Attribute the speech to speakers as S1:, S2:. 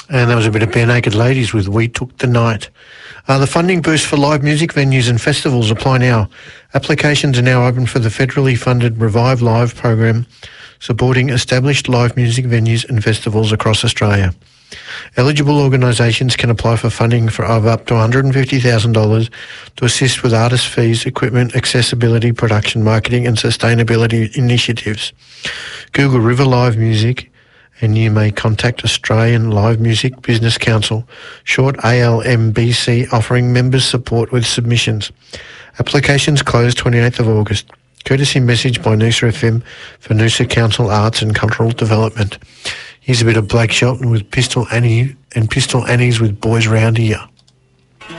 S1: And that was a bit of Bare Naked Ladies with We Took the Night. The funding boost for live music venues and festivals apply now. Applications are now open for the federally funded Revive Live program, supporting established live music venues and festivals across Australia. Eligible organisations can apply for funding of up to $150,000 to assist with artist fees, equipment, accessibility, production, marketing and sustainability initiatives. Google River Live Music and you may contact Australian Live Music Business Council, short ALMBC, offering members support with submissions. Applications close 28th of August. Courtesy message by Noosa FM for Noosa Council Arts and Cultural Development. Here's a bit of Blake Shelton with Pistol Annie and Pistol Annie's with Boys Round Here.